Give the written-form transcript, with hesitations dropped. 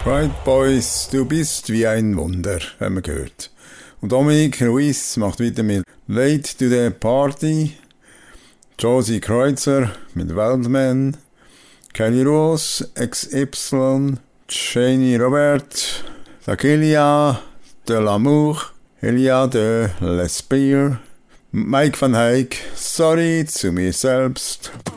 Right Boys, du bist wie ein Wunder, haben wir gehört. Und Dominic Ruiz macht weiter mit Late to the Party, Josie Kreuzer mit Wildman, Kelly Rose, XY, Shani Robert, Lakelia de l'Amour, Elia de l'Espire, Mike van Eyck, Sorry zu mir selbst.